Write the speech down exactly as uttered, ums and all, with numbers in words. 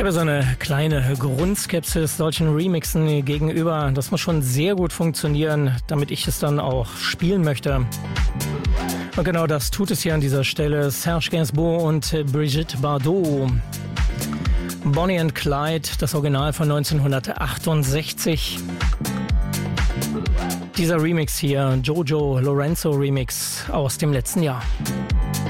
habe so eine kleine Grundskepsis solchen Remixen gegenüber. Das muss schon sehr gut funktionieren, damit ich es dann auch spielen möchte. Und genau das tut es hier an dieser Stelle. Serge Gainsbourg und Brigitte Bardot. Bonnie and Clyde, das Original von neunzehnhundertachtundsechzig. Dieser Remix hier, Jojo Lorenzo Remix aus dem letzten Jahr.